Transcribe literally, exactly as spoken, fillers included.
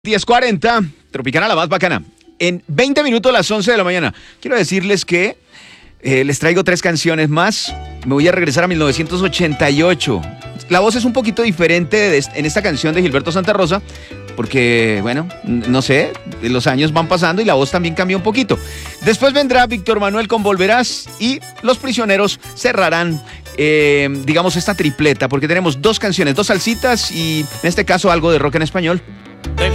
diez cuarenta, Tropicana la más bacana. En veinte minutos, las once de la mañana. Quiero decirles que eh, les traigo tres canciones más. Me voy a regresar a mil novecientos ochenta y ocho. La voz es un poquito diferente de, en esta canción de Gilberto Santa Rosa, porque, bueno, no sé, los años van pasando y la voz también cambia un poquito. Después vendrá Víctor Manuel con Volverás y Los Prisioneros cerrarán, eh, digamos, esta tripleta, porque tenemos dos canciones, dos salsitas y, en este caso, algo de rock en español.